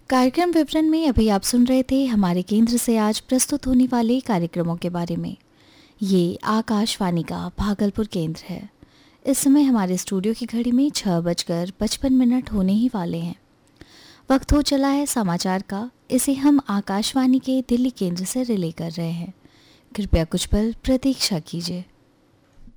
कार्यक्रम विवरण में अभी आप सुन रहे थे हमारे केंद्र से आज प्रस्तुत होने वाले कार्यक्रमों के बारे में। ये आकाशवाणी का भागलपुर केंद्र है। इस समय हमारे स्टूडियो की घड़ी में 6:55 होने ही वाले हैं। वक्त हो चला है समाचार का, इसे हम आकाशवाणी के दिल्ली केंद्र से रिले कर रहे हैं। कृपया कुछ पल प्रतीक्षा कीजिए।